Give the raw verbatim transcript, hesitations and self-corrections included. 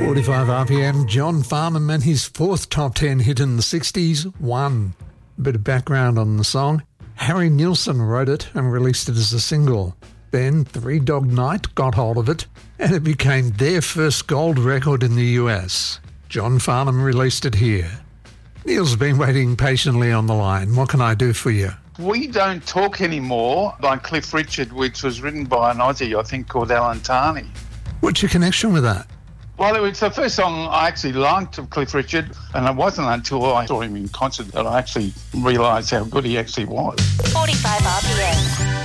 forty-five R P M, John Farnham and his fourth top ten hit in the sixties, One. A bit of background on the song. Harry Nilsson wrote it and released it as a single. Then Three Dog Night got hold of it and it became their first gold record in the U S. John Farnham released it here. Neil's been waiting patiently on the line. What can I do for you? We Don't Talk Anymore by Cliff Richard, which was written by an Aussie, I think, called Alan Tarney. What's your connection with that? Well, it was the first song I actually liked of Cliff Richard, and it wasn't until I saw him in concert that I actually realised how good he actually was. forty-five R P M.